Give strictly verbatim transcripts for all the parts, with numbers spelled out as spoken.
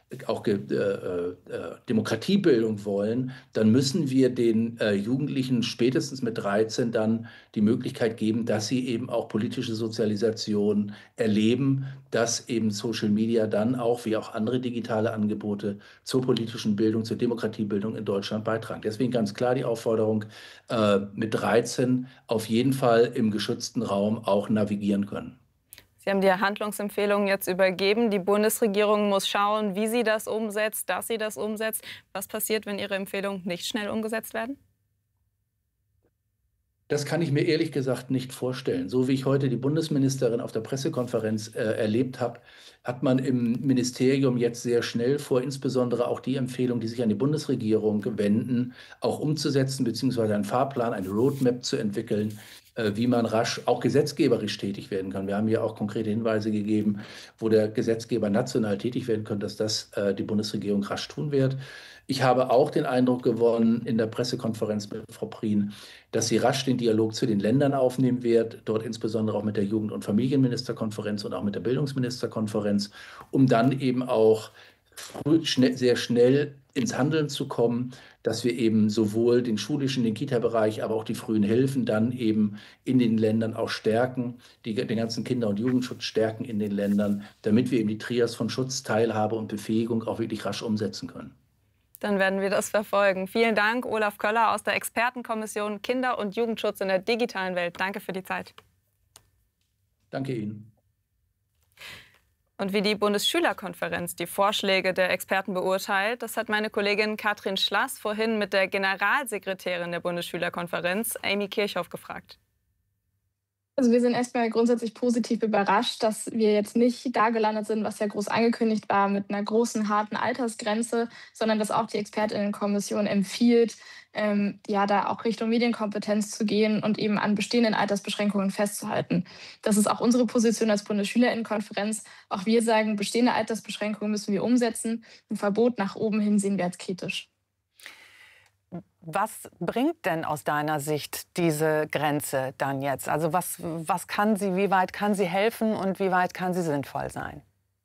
auch äh, äh, Demokratiebildung wollen, dann müssen wir den äh, Jugendlichen spätestens mit dreizehn dann die Möglichkeit geben, dass sie eben auch politische Sozialisation erleben, dass eben Social Media dann auch, wie auch andere digitale Angebote, zur politischen Bildung, zur Demokratiebildung in Deutschland beitragen. Deswegen ganz klar die Aufforderung, äh, mit dreizehn auf jeden Fall im geschützten Raum auch navigieren können. Sie haben die Handlungsempfehlungen jetzt übergeben. Die Bundesregierung muss schauen, wie sie das umsetzt, dass sie das umsetzt. Was passiert, wenn Ihre Empfehlungen nicht schnell umgesetzt werden? Das kann ich mir ehrlich gesagt nicht vorstellen. So wie ich heute die Bundesministerin auf der Pressekonferenz äh, erlebt habe, hat man im Ministerium jetzt sehr schnell vor, insbesondere auch die Empfehlungen, die sich an die Bundesregierung wenden, auch umzusetzen, beziehungsweise einen Fahrplan, eine Roadmap zu entwickeln, äh, wie man rasch auch gesetzgeberisch tätig werden kann. Wir haben hier auch konkrete Hinweise gegeben, wo der Gesetzgeber national tätig werden könnte, dass das äh, die Bundesregierung rasch tun wird. Ich habe auch den Eindruck gewonnen in der Pressekonferenz mit Frau Prien, dass sie rasch den Dialog zu den Ländern aufnehmen wird, dort insbesondere auch mit der Jugend- und Familienministerkonferenz und auch mit der Bildungsministerkonferenz, um dann eben auch früh, schnell, sehr schnell ins Handeln zu kommen, dass wir eben sowohl den schulischen, den Kita-Bereich, aber auch die frühen Hilfen dann eben in den Ländern auch stärken, die, den ganzen Kinder- und Jugendschutz stärken in den Ländern, damit wir eben die Trias von Schutz, Teilhabe und Befähigung auch wirklich rasch umsetzen können. Dann werden wir das verfolgen. Vielen Dank, Olaf Köller aus der Expertenkommission Kinder- und Jugendschutz in der digitalen Welt. Danke für die Zeit. Danke Ihnen. Und wie die Bundesschülerkonferenz die Vorschläge der Experten beurteilt, das hat meine Kollegin Katrin Schlass vorhin mit der Generalsekretärin der Bundesschülerkonferenz, Amy Kirchhoff, gefragt. Also wir sind erstmal grundsätzlich positiv überrascht, dass wir jetzt nicht da gelandet sind, was ja groß angekündigt war, mit einer großen, harten Altersgrenze, sondern dass auch die Expertinnenkommission empfiehlt, ähm, ja, da auch Richtung Medienkompetenz zu gehen und eben an bestehenden Altersbeschränkungen festzuhalten. Das ist auch unsere Position als Bundesschülerinnenkonferenz. Auch wir sagen, bestehende Altersbeschränkungen müssen wir umsetzen. Ein Verbot nach oben hin sehen wir als kritisch. Was bringt denn aus deiner Sicht diese Grenze dann jetzt? Also was, was kann sie, wie weit kann sie helfen und wie weit kann sie sinnvoll sein?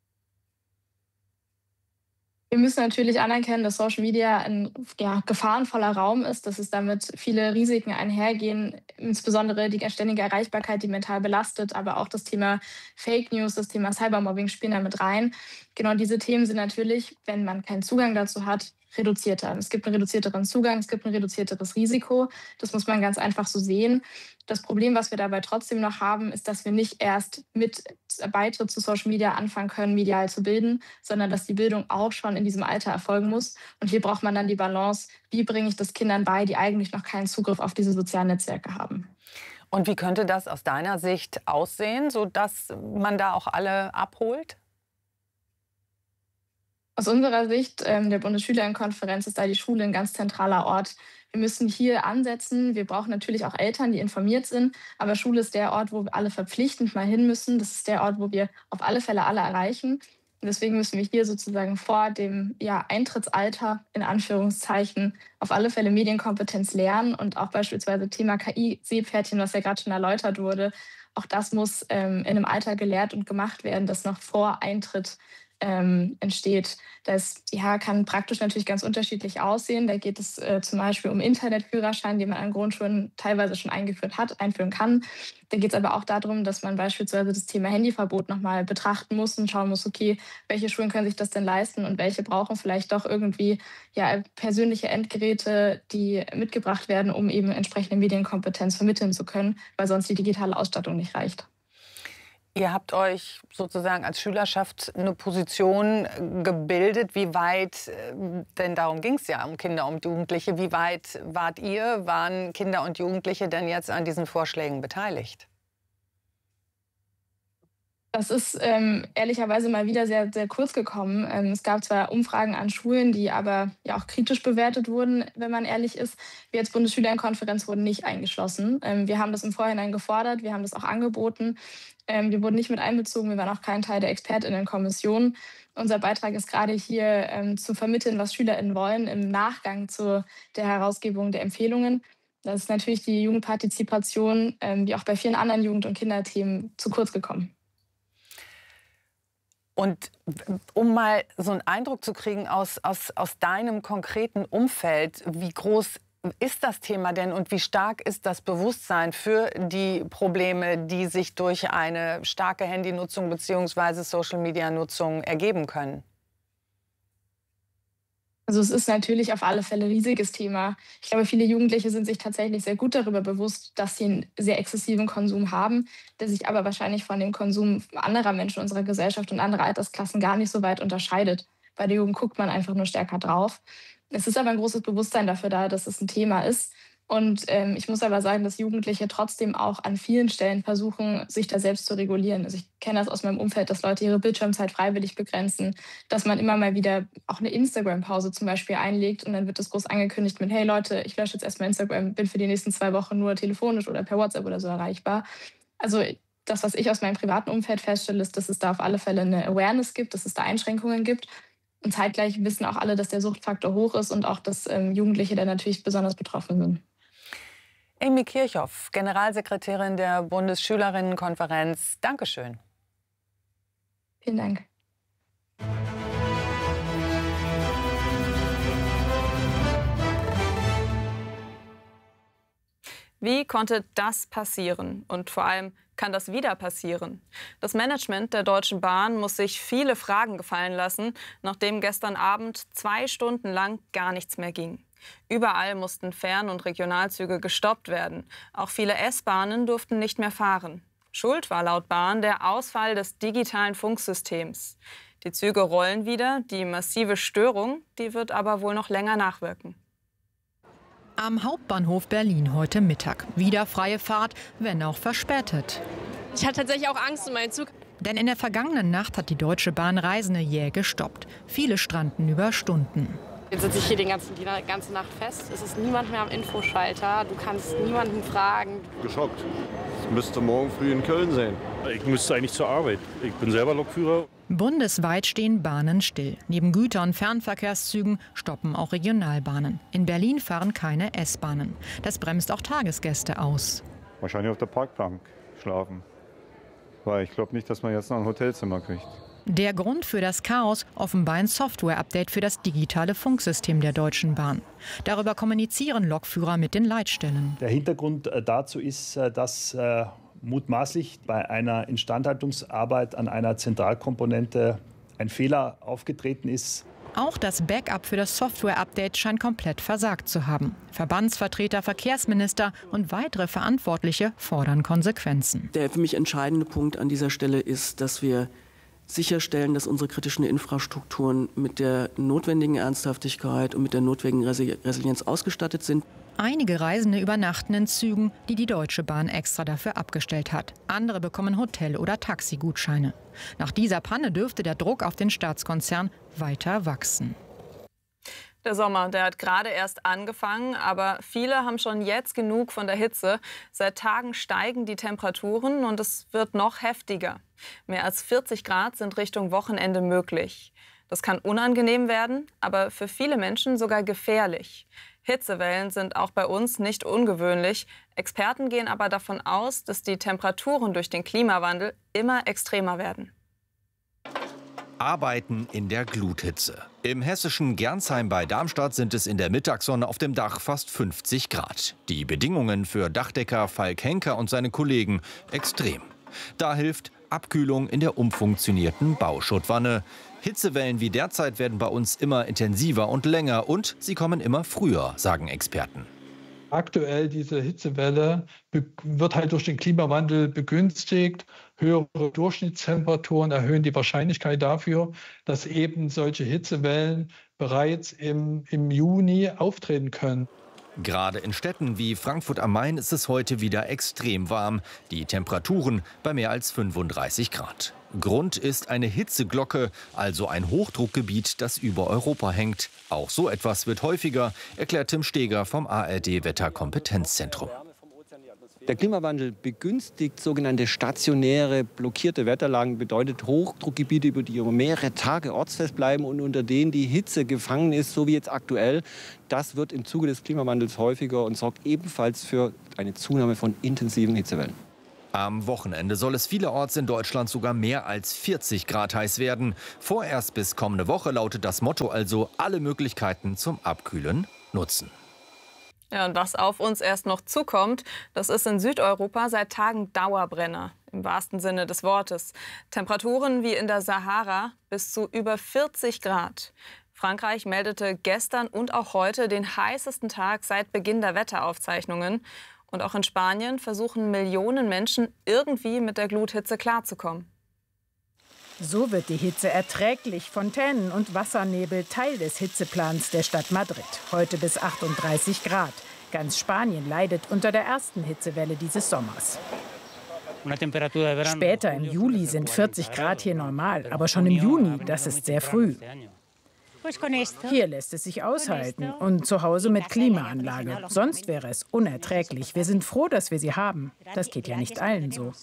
Wir müssen natürlich anerkennen, dass Social Media ein ja, gefahrenvoller Raum ist, dass es damit viele Risiken einhergehen, insbesondere die ständige Erreichbarkeit, die mental belastet, aber auch das Thema Fake News, das Thema Cybermobbing spielen da mit rein. Genau diese Themen sind natürlich, wenn man keinen Zugang dazu hat, reduzierter. Es gibt einen reduzierteren Zugang, es gibt ein reduzierteres Risiko. Das muss man ganz einfach so sehen. Das Problem, was wir dabei trotzdem noch haben, ist, dass wir nicht erst mit Beitritt zu Social Media anfangen können, medial zu bilden, sondern dass die Bildung auch schon in diesem Alter erfolgen muss. Und hier braucht man dann die Balance, wie bringe ich das Kindern bei, die eigentlich noch keinen Zugriff auf diese sozialen Netzwerke haben. Und wie könnte das aus deiner Sicht aussehen, sodass man da auch alle abholt? Aus unserer Sicht ähm, der Bundesschülerinnenkonferenz ist da die Schule ein ganz zentraler Ort. Wir müssen hier ansetzen. Wir brauchen natürlich auch Eltern, die informiert sind. Aber Schule ist der Ort, wo wir alle verpflichtend mal hin müssen. Das ist der Ort, wo wir auf alle Fälle alle erreichen. Und deswegen müssen wir hier sozusagen vor dem ja, Eintrittsalter, in Anführungszeichen, auf alle Fälle Medienkompetenz lernen. Und auch beispielsweise Thema K I-Seepferdchen, was ja gerade schon erläutert wurde, auch das muss ähm, in einem Alter gelehrt und gemacht werden, das noch vor Eintritt ähm, entsteht. Das ja, kann praktisch natürlich ganz unterschiedlich aussehen. Da geht es äh, zum Beispiel um Internetführerschein, den man an Grundschulen teilweise schon eingeführt hat, einführen kann. Da geht es aber auch darum, dass man beispielsweise das Thema Handyverbot nochmal betrachten muss und schauen muss, okay, welche Schulen können sich das denn leisten und welche brauchen vielleicht doch irgendwie ja, persönliche Endgeräte, die mitgebracht werden, um eben entsprechende Medienkompetenz vermitteln zu können, weil sonst die digitale Ausstattung nicht reicht. Ihr habt euch sozusagen als Schülerschaft eine Position gebildet. Wie weit, denn darum ging es ja um Kinder und Jugendliche, wie weit wart ihr, waren Kinder und Jugendliche denn jetzt an diesen Vorschlägen beteiligt? Das ist ähm, ehrlicherweise mal wieder sehr, sehr kurz gekommen. Ähm, es gab zwar Umfragen an Schulen, die aber ja auch kritisch bewertet wurden, wenn man ehrlich ist. Wir als Bundesschülerinnenkonferenz wurden nicht eingeschlossen. Ähm, wir haben das im Vorhinein gefordert, wir haben das auch angeboten. Ähm, wir wurden nicht mit einbezogen, wir waren auch kein Teil der ExpertInnenkommission. Unser Beitrag ist gerade hier ähm, zu vermitteln, was SchülerInnen wollen im Nachgang zu der Herausgebung der Empfehlungen. Da ist natürlich die Jugendpartizipation, ähm, wie auch bei vielen anderen Jugend- und Kinderthemen, zu kurz gekommen. Und um mal so einen Eindruck zu kriegen aus, aus, aus deinem konkreten Umfeld, wie groß ist das Thema denn und wie stark ist das Bewusstsein für die Probleme, die sich durch eine starke Handynutzung bzw. Social-Media-Nutzung ergeben können? Also es ist natürlich auf alle Fälle ein riesiges Thema. Ich glaube, viele Jugendliche sind sich tatsächlich sehr gut darüber bewusst, dass sie einen sehr exzessiven Konsum haben, der sich aber wahrscheinlich von dem Konsum anderer Menschen unserer Gesellschaft und anderer Altersklassen gar nicht so weit unterscheidet. Bei der Jugend guckt man einfach nur stärker drauf. Es ist aber ein großes Bewusstsein dafür da, dass es ein Thema ist. Und ähm, ich muss aber sagen, dass Jugendliche trotzdem auch an vielen Stellen versuchen, sich da selbst zu regulieren. Also ich kenne das aus meinem Umfeld, dass Leute ihre Bildschirmzeit freiwillig begrenzen, dass man immer mal wieder auch eine Instagram-Pause zum Beispiel einlegt und dann wird das groß angekündigt mit, hey Leute, ich lösche jetzt erstmal Instagram, bin für die nächsten zwei Wochen nur telefonisch oder per WhatsApp oder so erreichbar. Also das, was ich aus meinem privaten Umfeld feststelle, ist, dass es da auf alle Fälle eine Awareness gibt, dass es da Einschränkungen gibt. Und zeitgleich wissen auch alle, dass der Suchtfaktor hoch ist und auch, dass ähm, Jugendliche da natürlich besonders betroffen sind. Amy Kirchhoff, Generalsekretärin der Bundesschülerinnenkonferenz. Dankeschön. Vielen Dank. Wie konnte das passieren? Und vor allem, kann das wieder passieren? Das Management der Deutschen Bahn muss sich viele Fragen gefallen lassen, nachdem gestern Abend zwei Stunden lang gar nichts mehr ging. Überall mussten Fern- und Regionalzüge gestoppt werden. Auch viele S-Bahnen durften nicht mehr fahren. Schuld war laut Bahn der Ausfall des digitalen Funksystems. Die Züge rollen wieder, die massive Störung, die wird aber wohl noch länger nachwirken. Am Hauptbahnhof Berlin heute Mittag. Wieder freie Fahrt, wenn auch verspätet. Ich hatte tatsächlich auch Angst um meinen Zug. Denn in der vergangenen Nacht hat die Deutsche Bahn Reisende jäh gestoppt. Viele stranden über Stunden. Jetzt sitze ich hier den ganzen, die ganze Nacht fest. Es ist niemand mehr am Infoschalter. Du kannst niemanden fragen. Geschockt. Ich müsste morgen früh in Köln sein. Ich müsste eigentlich zur Arbeit. Ich bin selber Lokführer. Bundesweit stehen Bahnen still. Neben Güter- und Fernverkehrszügen stoppen auch Regionalbahnen. In Berlin fahren keine S-Bahnen. Das bremst auch Tagesgäste aus. Wahrscheinlich auf der Parkbank schlafen. Weil ich glaube nicht, dass man jetzt noch ein Hotelzimmer kriegt. Der Grund für das Chaos, offenbar ein Software-Update für das digitale Funksystem der Deutschen Bahn. Darüber kommunizieren Lokführer mit den Leitstellen. Der Hintergrund dazu ist, dass äh, mutmaßlich bei einer Instandhaltungsarbeit an einer Zentralkomponente ein Fehler aufgetreten ist. Auch das Backup für das Software-Update scheint komplett versagt zu haben. Verbandsvertreter, Verkehrsminister und weitere Verantwortliche fordern Konsequenzen. Der für mich entscheidende Punkt an dieser Stelle ist, dass wir sicherstellen, dass unsere kritischen Infrastrukturen mit der notwendigen Ernsthaftigkeit und mit der notwendigen Resilienz ausgestattet sind. Einige Reisende übernachten in Zügen, die die Deutsche Bahn extra dafür abgestellt hat. Andere bekommen Hotel- oder Taxigutscheine. Nach dieser Panne dürfte der Druck auf den Staatskonzern weiter wachsen. Der Sommer, der hat gerade erst angefangen, aber viele haben schon jetzt genug von der Hitze. Seit Tagen steigen die Temperaturen und es wird noch heftiger. Mehr als vierzig Grad sind Richtung Wochenende möglich. Das kann unangenehm werden, aber für viele Menschen sogar gefährlich. Hitzewellen sind auch bei uns nicht ungewöhnlich. Experten gehen aber davon aus, dass die Temperaturen durch den Klimawandel immer extremer werden. Arbeiten in der Gluthitze. Im hessischen Gernsheim bei Darmstadt sind es in der Mittagssonne auf dem Dach fast fünfzig Grad. Die Bedingungen für Dachdecker Falk Henker und seine Kollegen extrem. Da hilft Abkühlung in der umfunktionierten Bauschuttwanne. Hitzewellen wie derzeit werden bei uns immer intensiver und länger und sie kommen immer früher, sagen Experten. Aktuell diese Hitzewelle wird halt durch den Klimawandel begünstigt. Höhere Durchschnittstemperaturen erhöhen die Wahrscheinlichkeit dafür, dass eben solche Hitzewellen bereits im, im Juni auftreten können. Gerade in Städten wie Frankfurt am Main ist es heute wieder extrem warm. Die Temperaturen bei mehr als fünfunddreißig Grad. Grund ist eine Hitzeglocke, also ein Hochdruckgebiet, das über Europa hängt. Auch so etwas wird häufiger, erklärt Tim Steger vom A R D-Wetterkompetenzzentrum. Der Klimawandel begünstigt sogenannte stationäre, blockierte Wetterlagen, bedeutet Hochdruckgebiete, über die über mehrere Tage ortsfest bleiben und unter denen die Hitze gefangen ist, so wie jetzt aktuell. Das wird im Zuge des Klimawandels häufiger und sorgt ebenfalls für eine Zunahme von intensiven Hitzewellen. Am Wochenende soll es vielerorts in Deutschland sogar mehr als vierzig Grad heiß werden. Vorerst bis kommende Woche lautet das Motto also: alle Möglichkeiten zum Abkühlen nutzen. Ja, und was auf uns erst noch zukommt, das ist in Südeuropa seit Tagen Dauerbrenner, im wahrsten Sinne des Wortes. Temperaturen wie in der Sahara bis zu über vierzig Grad. Frankreich meldete gestern und auch heute den heißesten Tag seit Beginn der Wetteraufzeichnungen. Und auch in Spanien versuchen Millionen Menschen irgendwie mit der Gluthitze klarzukommen. So wird die Hitze erträglich. Fontänen und Wassernebel Teil des Hitzeplans der Stadt Madrid. Heute bis achtunddreißig Grad. Ganz Spanien leidet unter der ersten Hitzewelle dieses Sommers. Später im Juli sind vierzig Grad hier normal, aber schon im Juni, das ist sehr früh. Hier lässt es sich aushalten und zu Hause mit Klimaanlage. Sonst wäre es unerträglich. Wir sind froh, dass wir sie haben. Das geht ja nicht allen so.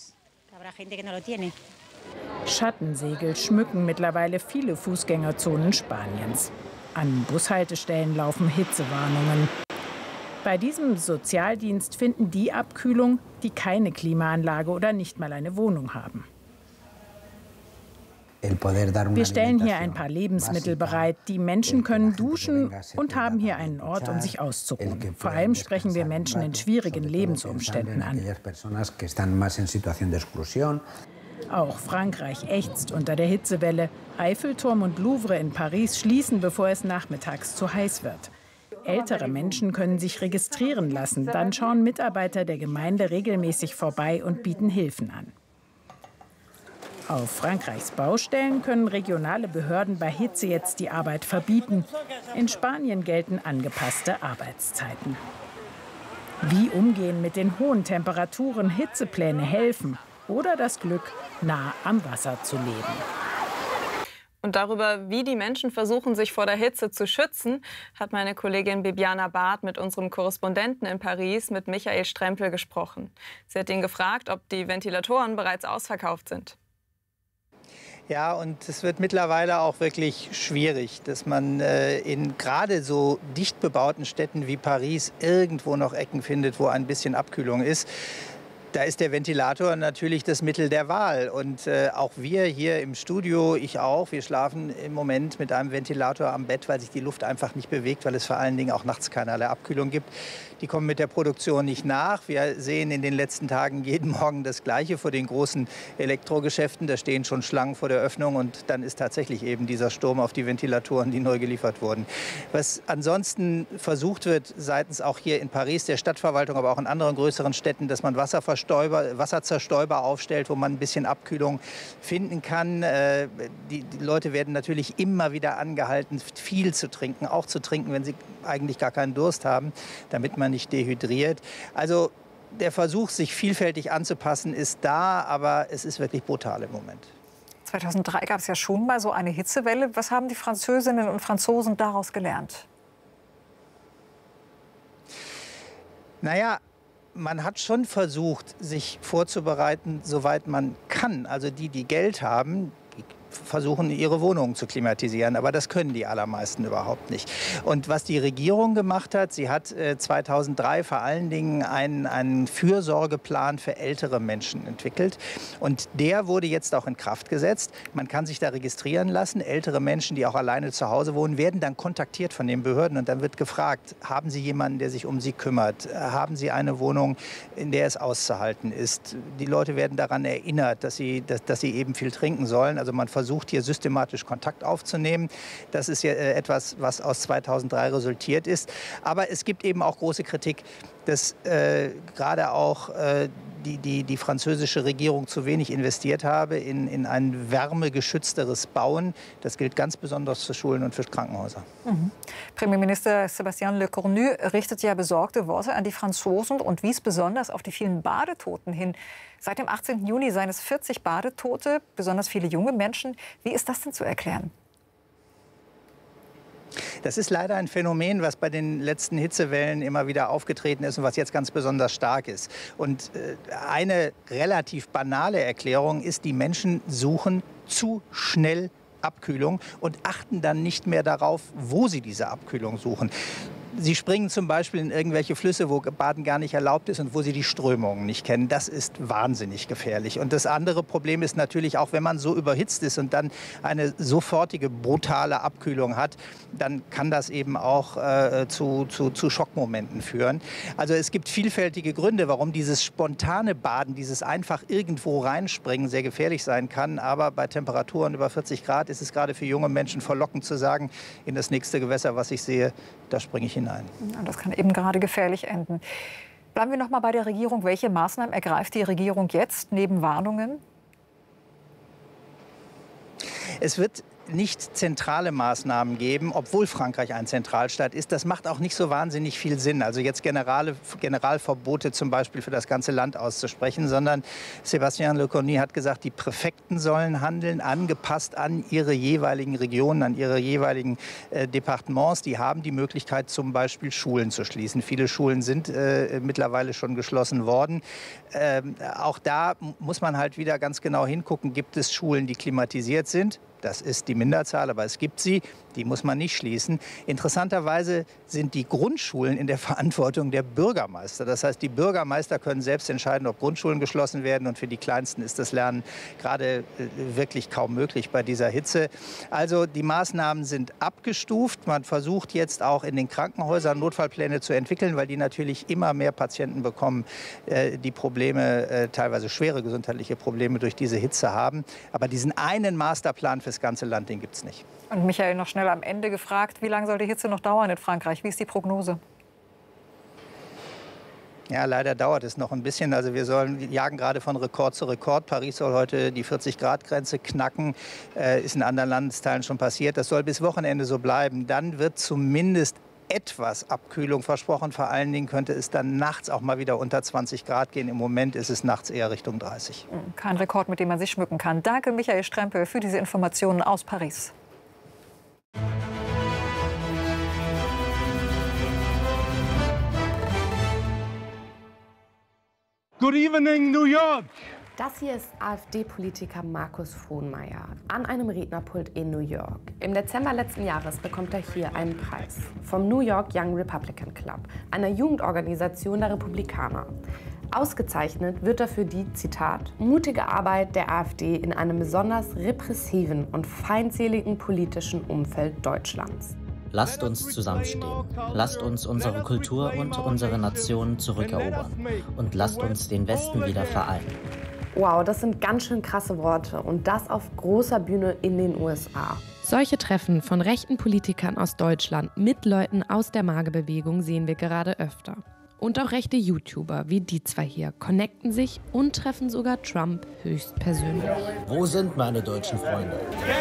Schattensegel schmücken mittlerweile viele Fußgängerzonen Spaniens. An Bushaltestellen laufen Hitzewarnungen. Bei diesem Sozialdienst finden die Abkühlung, die keine Klimaanlage oder nicht mal eine Wohnung haben. Wir stellen hier ein paar Lebensmittel bereit. Die Menschen können duschen und haben hier einen Ort, um sich auszuruhen. Vor allem sprechen wir Menschen in schwierigen Lebensumständen an. Auch Frankreich ächzt unter der Hitzewelle. Eiffelturm und Louvre in Paris schließen, bevor es nachmittags zu heiß wird. Ältere Menschen können sich registrieren lassen. Dann schauen Mitarbeiter der Gemeinde regelmäßig vorbei und bieten Hilfen an. Auf Frankreichs Baustellen können regionale Behörden bei Hitze jetzt die Arbeit verbieten. In Spanien gelten angepasste Arbeitszeiten. Wie umgehen mit den hohen Temperaturen, Hitzepläne helfen oder das Glück, nah am Wasser zu leben. Und darüber, wie die Menschen versuchen, sich vor der Hitze zu schützen, hat meine Kollegin Bibiana Barth mit unserem Korrespondenten in Paris, mit Michael Strempel, gesprochen. Sie hat ihn gefragt, ob die Ventilatoren bereits ausverkauft sind. Ja, und es wird mittlerweile auch wirklich schwierig, dass man äh, in gerade so dicht bebauten Städten wie Paris irgendwo noch Ecken findet, wo ein bisschen Abkühlung ist. Da ist der Ventilator natürlich das Mittel der Wahl. Und äh, auch wir hier im Studio, ich auch, wir schlafen im Moment mit einem Ventilator am Bett, weil sich die Luft einfach nicht bewegt, weil es vor allen Dingen auch nachts keinerlei Abkühlung gibt. Die kommen mit der Produktion nicht nach. Wir sehen in den letzten Tagen jeden Morgen das Gleiche vor den großen Elektrogeschäften. Da stehen schon Schlangen vor der Öffnung und dann ist tatsächlich eben dieser Sturm auf die Ventilatoren, die neu geliefert wurden. Was ansonsten versucht wird, seitens auch hier in Paris, der Stadtverwaltung, aber auch in anderen größeren Städten, dass man Wasserverstäuber, Wasserzerstäuber aufstellt, wo man ein bisschen Abkühlung finden kann. Äh, die, die Leute werden natürlich immer wieder angehalten, viel zu trinken, auch zu trinken, wenn sie eigentlich gar keinen Durst haben, damit man nicht dehydriert. Also der Versuch, sich vielfältig anzupassen, ist da, aber es ist wirklich brutal im Moment. zweitausenddrei gab es ja schon mal so eine Hitzewelle. Was haben die Französinnen und Franzosen daraus gelernt? Naja, man hat schon versucht, sich vorzubereiten, soweit man kann. Also die, die Geld haben, versuchen, ihre Wohnungen zu klimatisieren. Aber das können die allermeisten überhaupt nicht. Und was die Regierung gemacht hat, sie hat äh, zweitausenddrei vor allen Dingen einen, einen Fürsorgeplan für ältere Menschen entwickelt. Und der wurde jetzt auch in Kraft gesetzt. Man kann sich da registrieren lassen. Ältere Menschen, die auch alleine zu Hause wohnen, werden dann kontaktiert von den Behörden. Und dann wird gefragt, haben Sie jemanden, der sich um Sie kümmert? Haben Sie eine Wohnung, in der es auszuhalten ist? Die Leute werden daran erinnert, dass sie, dass, dass sie eben viel trinken sollen. Also man versucht hier systematisch Kontakt aufzunehmen. Das ist ja etwas, was aus zweitausenddrei resultiert ist. Aber es gibt eben auch große Kritik, dass äh, gerade auch äh, die, die, die französische Regierung zu wenig investiert habe in, in ein wärmegeschützteres Bauen. Das gilt ganz besonders für Schulen und für Krankenhäuser. Mhm. Premierminister Sébastien Lecornu richtet ja besorgte Worte an die Franzosen und wies besonders auf die vielen Badetoten hin. Seit dem achtzehnten Juni seien es vierzig Badetote, besonders viele junge Menschen. Wie ist das denn zu erklären? Das ist leider ein Phänomen, was bei den letzten Hitzewellen immer wieder aufgetreten ist und was jetzt ganz besonders stark ist. Und eine relativ banale Erklärung ist, die Menschen suchen zu schnell Abkühlung und achten dann nicht mehr darauf, wo sie diese Abkühlung suchen. Sie springen zum Beispiel in irgendwelche Flüsse, wo Baden gar nicht erlaubt ist und wo Sie die Strömungen nicht kennen. Das ist wahnsinnig gefährlich. Und das andere Problem ist natürlich auch, wenn man so überhitzt ist und dann eine sofortige brutale Abkühlung hat, dann kann das eben auch äh, zu, zu, zu Schockmomenten führen. Also es gibt vielfältige Gründe, warum dieses spontane Baden, dieses einfach irgendwo reinspringen sehr gefährlich sein kann. Aber bei Temperaturen über vierzig Grad ist es gerade für junge Menschen verlockend zu sagen, in das nächste Gewässer, was ich sehe, da springe ich hinein. Das kann eben gerade gefährlich enden. Bleiben wir noch mal bei der Regierung. Welche Maßnahmen ergreift die Regierung jetzt neben Warnungen? Es wird nicht zentrale Maßnahmen geben, obwohl Frankreich ein Zentralstaat ist. Das macht auch nicht so wahnsinnig viel Sinn. Also jetzt Generale, Generalverbote zum Beispiel für das ganze Land auszusprechen, sondern Sébastien Lecornu hat gesagt, die Präfekten sollen handeln, angepasst an ihre jeweiligen Regionen, an ihre jeweiligen äh, Departements. Die haben die Möglichkeit, zum Beispiel Schulen zu schließen. Viele Schulen sind äh, mittlerweile schon geschlossen worden. Ähm, auch da muss man halt wieder ganz genau hingucken, gibt es Schulen, die klimatisiert sind? Das ist die Minderzahl, aber es gibt sie. Die muss man nicht schließen. Interessanterweise sind die Grundschulen in der Verantwortung der Bürgermeister. Das heißt, die Bürgermeister können selbst entscheiden, ob Grundschulen geschlossen werden. Und für die Kleinsten ist das Lernen gerade wirklich kaum möglich bei dieser Hitze. Also die Maßnahmen sind abgestuft. Man versucht jetzt auch in den Krankenhäusern Notfallpläne zu entwickeln, weil die natürlich immer mehr Patienten bekommen, die Probleme, teilweise schwere gesundheitliche Probleme durch diese Hitze haben. Aber diesen einen Masterplan fürs ganze Land, den gibt es nicht. Und Michael, noch schnell am Ende gefragt, wie lange soll die Hitze noch dauern in Frankreich? Wie ist die Prognose? Ja, leider dauert es noch ein bisschen. Also wir sollen, jagen gerade von Rekord zu Rekord. Paris soll heute die vierzig Grad Grenze knacken. Äh, ist in anderen Landesteilen schon passiert. Das soll bis Wochenende so bleiben. Dann wird zumindest etwas Abkühlung versprochen. Vor allen Dingen könnte es dann nachts auch mal wieder unter zwanzig Grad gehen. Im Moment ist es nachts eher Richtung dreißig. Kein Rekord, mit dem man sich schmücken kann. Danke, Michael Strempel, für diese Informationen aus Paris. Good evening, New York! Das hier ist AfD-Politiker Markus Frohnmayer an einem Rednerpult in New York. Im Dezember letzten Jahres bekommt er hier einen Preis vom New York Young Republican Club, einer Jugendorganisation der Republikaner. Ausgezeichnet wird er für die, Zitat, mutige Arbeit der AfD in einem besonders repressiven und feindseligen politischen Umfeld Deutschlands. Lasst uns zusammenstehen. Lasst uns unsere Kultur und unsere Nation zurückerobern. Und lasst uns den Westen wieder vereinen. Wow, das sind ganz schön krasse Worte. Und das auf großer Bühne in den U S A. Solche Treffen von rechten Politikern aus Deutschland mit Leuten aus der Magerbewegung sehen wir gerade öfter. Und auch rechte YouTuber wie die zwei hier connecten sich und treffen sogar Trump höchstpersönlich. Wo sind meine deutschen Freunde?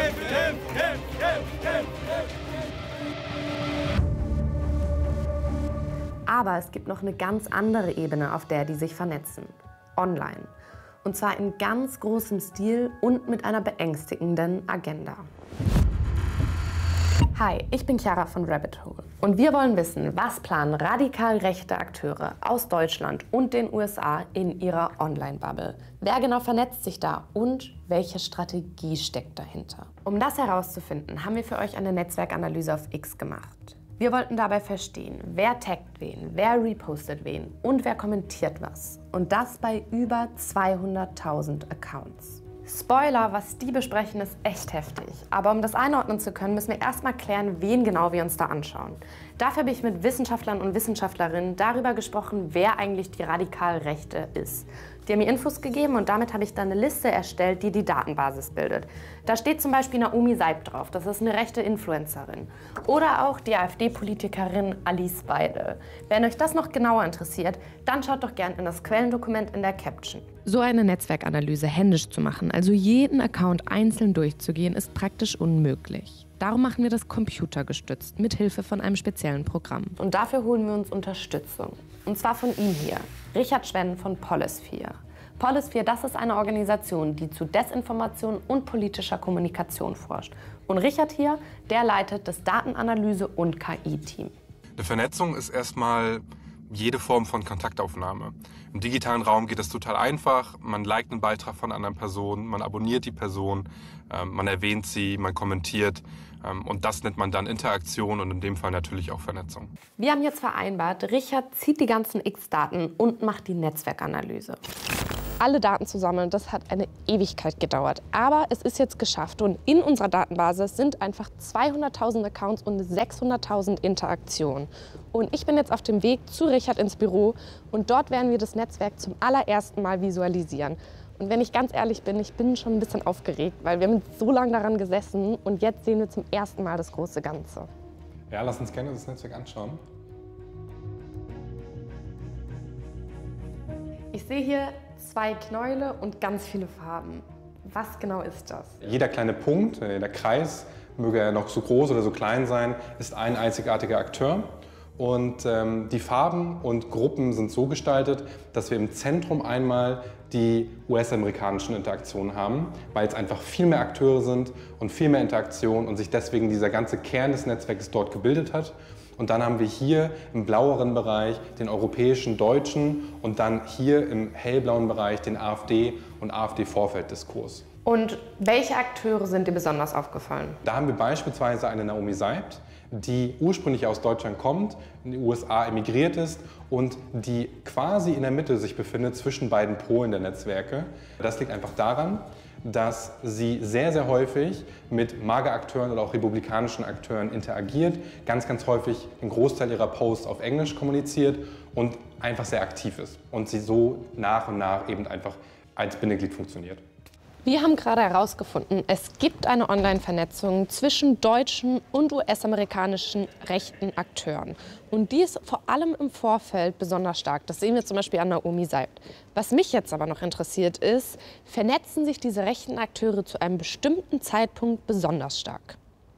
Aber es gibt noch eine ganz andere Ebene, auf der die sich vernetzen. Online. Und zwar in ganz großem Stil und mit einer beängstigenden Agenda. Hi, ich bin Chiara von Rabbit Hole. Und wir wollen wissen, was planen radikal rechte Akteure aus Deutschland und den U S A in ihrer Online-Bubble? Wer genau vernetzt sich da und welche Strategie steckt dahinter? Um das herauszufinden, haben wir für euch eine Netzwerkanalyse auf X gemacht. Wir wollten dabei verstehen, wer taggt wen, wer repostet wen und wer kommentiert was. Und das bei über zweihunderttausend Accounts. Spoiler, was die besprechen, ist echt heftig. Aber um das einordnen zu können, müssen wir erstmal klären, wen genau wir uns da anschauen. Dafür habe ich mit Wissenschaftlern und Wissenschaftlerinnen darüber gesprochen, wer eigentlich die radikal Rechte ist. Die haben mir Infos gegeben und damit habe ich dann eine Liste erstellt, die die Datenbasis bildet. Da steht zum Beispiel Naomi Seib drauf, das ist eine rechte Influencerin. Oder auch die AfD-Politikerin Alice Weidel. Wenn euch das noch genauer interessiert, dann schaut doch gern in das Quellendokument in der Caption. So eine Netzwerkanalyse händisch zu machen, also jeden Account einzeln durchzugehen, ist praktisch unmöglich. Darum machen wir das computergestützt, mit Hilfe von einem speziellen Programm. Und dafür holen wir uns Unterstützung. Und zwar von ihm hier, Richard Schwenn von Polisphere. Polisphere, das ist eine Organisation, die zu Desinformation und politischer Kommunikation forscht. Und Richard hier, der leitet das Datenanalyse- und K I-Team. Eine Vernetzung ist erstmal jede Form von Kontaktaufnahme. Im digitalen Raum geht das total einfach. Man liked einen Beitrag von einer anderen Person, man abonniert die Person, ähm, man erwähnt sie, man kommentiert. Ähm, und das nennt man dann Interaktion und in dem Fall natürlich auch Vernetzung. Wir haben jetzt vereinbart, Richard zieht die ganzen X-Daten und macht die Netzwerkanalyse. Alle Daten zu sammeln, das hat eine Ewigkeit gedauert. Aber es ist jetzt geschafft und in unserer Datenbasis sind einfach zweihunderttausend Accounts und sechshunderttausend Interaktionen. Und ich bin jetzt auf dem Weg zu Richard ins Büro und dort werden wir das Netzwerk zum allerersten Mal visualisieren. Und wenn ich ganz ehrlich bin, ich bin schon ein bisschen aufgeregt, weil wir haben so lange daran gesessen und jetzt sehen wir zum ersten Mal das große Ganze. Ja, lass uns gerne das Netzwerk anschauen. Ich sehe hier zwei Knäule und ganz viele Farben. Was genau ist das? Jeder kleine Punkt, der Kreis, möge er noch so groß oder so klein sein, ist ein einzigartiger Akteur. Und ähm, die Farben und Gruppen sind so gestaltet, dass wir im Zentrum einmal die U S-amerikanischen Interaktionen haben, weil es einfach viel mehr Akteure sind und viel mehr Interaktion und sich deswegen dieser ganze Kern des Netzwerkes dort gebildet hat. Und dann haben wir hier im blaueren Bereich den europäischen Deutschen und dann hier im hellblauen Bereich den AfD- und AfD-Vorfelddiskurs. Und welche Akteure sind dir besonders aufgefallen? Da haben wir beispielsweise eine Naomi Seibt, die ursprünglich aus Deutschland kommt, in die U S A emigriert ist und die quasi in der Mitte sich befindet zwischen beiden Polen der Netzwerke. Das liegt einfach daran, dass sie sehr, sehr häufig mit MAGA-Akteuren oder auch republikanischen Akteuren interagiert, ganz, ganz häufig einen Großteil ihrer Posts auf Englisch kommuniziert und einfach sehr aktiv ist und sie so nach und nach eben einfach als Bindeglied funktioniert. Wir haben gerade herausgefunden, es gibt eine Online-Vernetzung zwischen deutschen und U S-amerikanischen rechten Akteuren. Und die ist vor allem im Vorfeld besonders stark. Das sehen wir zum Beispiel an Naomi Seibt. Was mich jetzt aber noch interessiert ist, vernetzen sich diese rechten Akteure zu einem bestimmten Zeitpunkt besonders stark?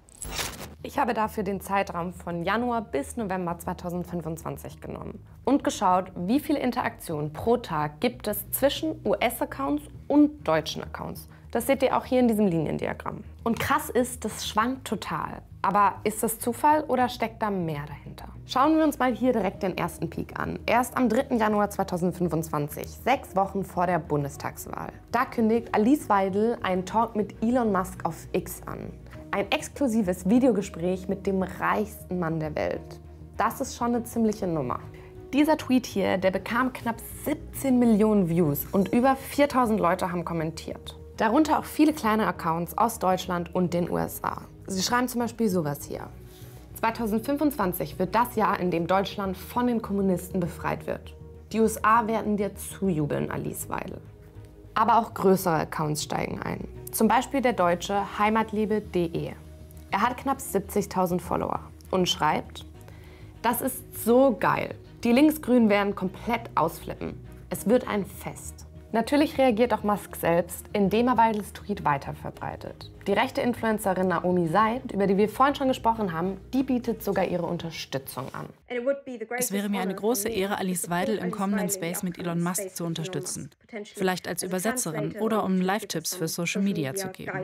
Ich habe dafür den Zeitraum von Januar bis November zweitausendfünfundzwanzig genommen und geschaut, wie viele Interaktionen pro Tag gibt es zwischen U S-Accounts und deutschen Accounts. Das seht ihr auch hier in diesem Liniendiagramm. Und krass ist, das schwankt total. Aber ist das Zufall oder steckt da mehr dahinter? Schauen wir uns mal hier direkt den ersten Peak an. Erst am dritten Januar zweitausendfünfundzwanzig, sechs Wochen vor der Bundestagswahl. Da kündigt Alice Weidel einen Talk mit Elon Musk auf X an. Ein exklusives Videogespräch mit dem reichsten Mann der Welt. Das ist schon eine ziemliche Nummer. Dieser Tweet hier, der bekam knapp siebzehn Millionen Views und über viertausend Leute haben kommentiert. Darunter auch viele kleine Accounts aus Deutschland und den U S A. Sie schreiben zum Beispiel sowas hier. zweitausendfünfundzwanzig wird das Jahr, in dem Deutschland von den Kommunisten befreit wird. Die U S A werden dir zujubeln, Alice Weidel. Aber auch größere Accounts steigen ein. Zum Beispiel der deutsche heimatliebe punkt de. Er hat knapp siebzigtausend Follower und schreibt: Das ist so geil. Die Linksgrünen werden komplett ausflippen. Es wird ein Fest. Natürlich reagiert auch Musk selbst, indem er Weidels Tweet weiterverbreitet. Die rechte Influencerin Naomi Seibt, über die wir vorhin schon gesprochen haben, die bietet sogar ihre Unterstützung an. Es wäre mir eine große Ehre, Alice Weidel im kommenden Space mit Elon Musk zu unterstützen. Vielleicht als Übersetzerin oder um Live-Tipps für Social Media zu geben.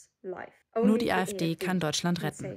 Nur die AfD kann Deutschland retten.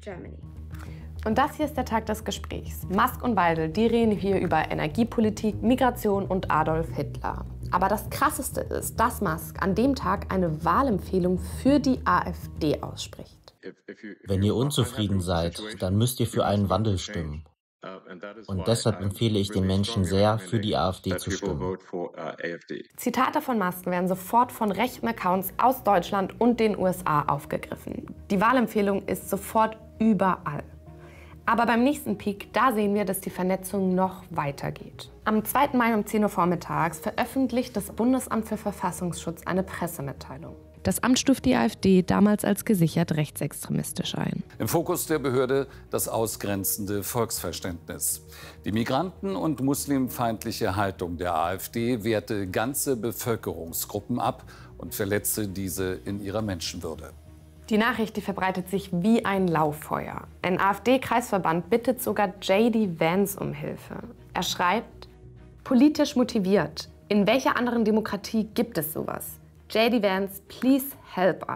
Und das hier ist der Tag des Gesprächs. Musk und Weidel, die reden hier über Energiepolitik, Migration und Adolf Hitler. Aber das Krasseste ist, dass Musk an dem Tag eine Wahlempfehlung für die AfD ausspricht. Wenn ihr unzufrieden seid, dann müsst ihr für einen Wandel stimmen. Und deshalb empfehle ich den Menschen sehr, für die AfD zu stimmen. Zitate von Musk werden sofort von rechten Accounts aus Deutschland und den U S A aufgegriffen. Die Wahlempfehlung ist sofort überall. Aber beim nächsten Peak, da sehen wir, dass die Vernetzung noch weitergeht. Am zweiten Mai um zehn Uhr vormittags veröffentlicht das Bundesamt für Verfassungsschutz eine Pressemitteilung. Das Amt stuft die AfD damals als gesichert rechtsextremistisch ein. Im Fokus der Behörde das ausgrenzende Volksverständnis. Die migranten- und muslimfeindliche Haltung der AfD wehrte ganze Bevölkerungsgruppen ab und verletzte diese in ihrer Menschenwürde. Die Nachricht, die verbreitet sich wie ein Lauffeuer. Ein AfD-Kreisverband bittet sogar J D Vance um Hilfe. Er schreibt: Politisch motiviert. In welcher anderen Demokratie gibt es sowas? J D Vance, please help us.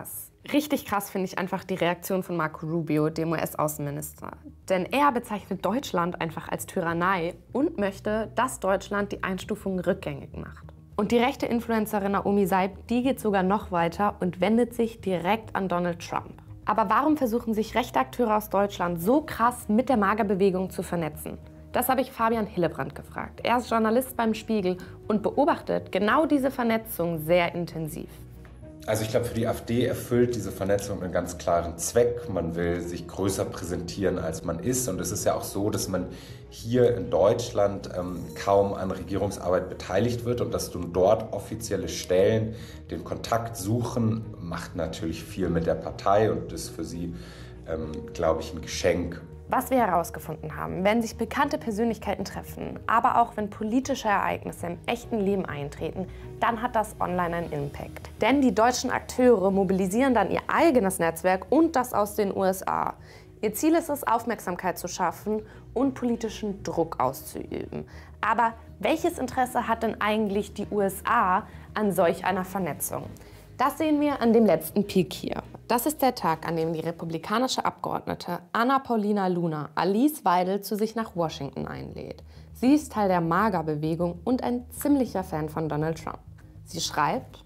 Richtig krass finde ich einfach die Reaktion von Marco Rubio, dem U S-Außenminister. Denn er bezeichnet Deutschland einfach als Tyrannei und möchte, dass Deutschland die Einstufung rückgängig macht. Und die rechte Influencerin Naomi Seib, die geht sogar noch weiter und wendet sich direkt an Donald Trump. Aber warum versuchen sich rechte Akteure aus Deutschland so krass mit der Magerbewegung zu vernetzen? Das habe ich Fabian Hillebrand gefragt. Er ist Journalist beim Spiegel und beobachtet genau diese Vernetzung sehr intensiv. Also ich glaube, für die AfD erfüllt diese Vernetzung einen ganz klaren Zweck. Man will sich größer präsentieren, als man ist. Und es ist ja auch so, dass man hier in Deutschland ähm, kaum an Regierungsarbeit beteiligt wird. Und dass nun dort offizielle Stellen den Kontakt suchen, macht natürlich viel mit der Partei und ist für sie, ähm, glaube ich, ein Geschenk. Was wir herausgefunden haben, wenn sich bekannte Persönlichkeiten treffen, aber auch wenn politische Ereignisse im echten Leben eintreten, dann hat das online einen Impact. Denn die deutschen Akteure mobilisieren dann ihr eigenes Netzwerk und das aus den U S A. Ihr Ziel ist es, Aufmerksamkeit zu schaffen und politischen Druck auszuüben. Aber welches Interesse hat denn eigentlich die U S A an solch einer Vernetzung? Das sehen wir an dem letzten Peak hier. Das ist der Tag, an dem die republikanische Abgeordnete Anna Paulina Luna Alice Weidel zu sich nach Washington einlädt. Sie ist Teil der MAGA-Bewegung und ein ziemlicher Fan von Donald Trump. Sie schreibt: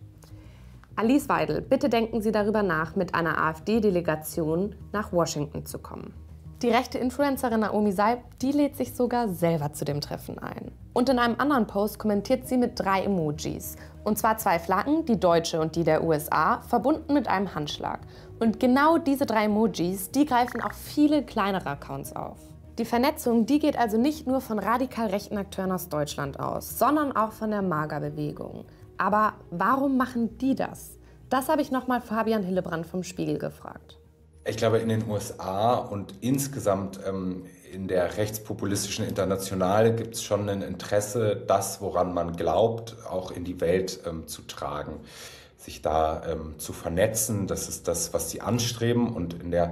Alice Weidel, bitte denken Sie darüber nach, mit einer AfD-Delegation nach Washington zu kommen. Die rechte Influencerin Naomi Seib, die lädt sich sogar selber zu dem Treffen ein. Und in einem anderen Post kommentiert sie mit drei Emojis. Und zwar zwei Flaggen, die deutsche und die der U S A, verbunden mit einem Handschlag. Und genau diese drei Emojis, die greifen auch viele kleinere Accounts auf. Die Vernetzung, die geht also nicht nur von radikal rechten Akteuren aus Deutschland aus, sondern auch von der MAGA-Bewegung. Aber warum machen die das? Das habe ich nochmal Fabian Hillebrand vom Spiegel gefragt. Ich glaube, in den U S A und insgesamt ähm, in der rechtspopulistischen Internationale gibt es schon ein Interesse, das, woran man glaubt, auch in die Welt ähm, zu tragen. Sich da ähm, zu vernetzen, das ist das, was sie anstreben. Und in der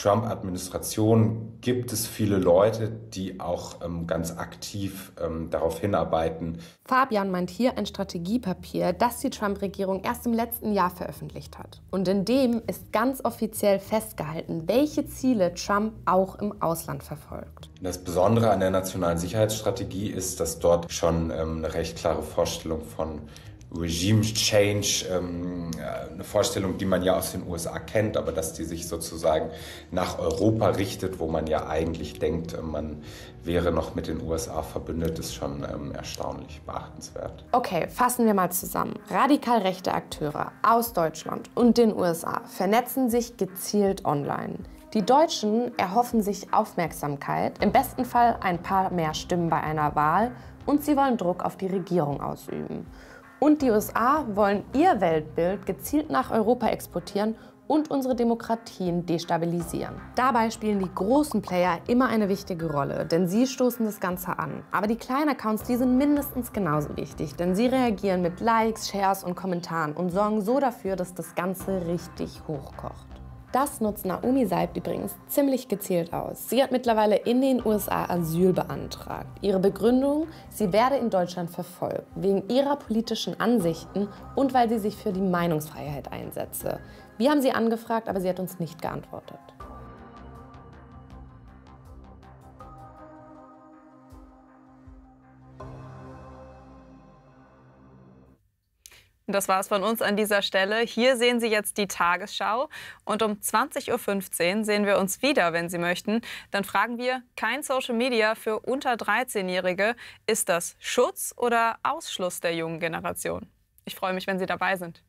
Trump-Administration gibt es viele Leute, die auch ähm, ganz aktiv ähm, darauf hinarbeiten. Fabian meint hier ein Strategiepapier, das die Trump-Regierung erst im letzten Jahr veröffentlicht hat. Und in dem ist ganz offiziell festgehalten, welche Ziele Trump auch im Ausland verfolgt. Das Besondere an der nationalen Sicherheitsstrategie ist, dass dort schon ähm, eine recht klare Vorstellung von Regime Change, ähm, eine Vorstellung, die man ja aus den U S A kennt, aber dass die sich sozusagen nach Europa richtet, wo man ja eigentlich denkt, man wäre noch mit den U S A verbündet, ist schon ähm, erstaunlich beachtenswert. Okay, fassen wir mal zusammen. Radikal rechte Akteure aus Deutschland und den U S A vernetzen sich gezielt online. Die Deutschen erhoffen sich Aufmerksamkeit, im besten Fall ein paar mehr Stimmen bei einer Wahl und sie wollen Druck auf die Regierung ausüben. Und die U S A wollen ihr Weltbild gezielt nach Europa exportieren und unsere Demokratien destabilisieren. Dabei spielen die großen Player immer eine wichtige Rolle, denn sie stoßen das Ganze an. Aber die kleinen Accounts, die sind mindestens genauso wichtig, denn sie reagieren mit Likes, Shares und Kommentaren und sorgen so dafür, dass das Ganze richtig hochkocht. Das nutzt Naomi Seib übrigens ziemlich gezielt aus. Sie hat mittlerweile in den U S A Asyl beantragt. Ihre Begründung, sie werde in Deutschland verfolgt, wegen ihrer politischen Ansichten und weil sie sich für die Meinungsfreiheit einsetze. Wir haben sie angefragt, aber sie hat uns nicht geantwortet. Das war es von uns an dieser Stelle. Hier sehen Sie jetzt die Tagesschau. Und um zwanzig Uhr fünfzehn sehen wir uns wieder, wenn Sie möchten. Dann fragen wir, kein Social Media für unter dreizehnjährige. Ist das Schutz oder Ausschluss der jungen Generation? Ich freue mich, wenn Sie dabei sind.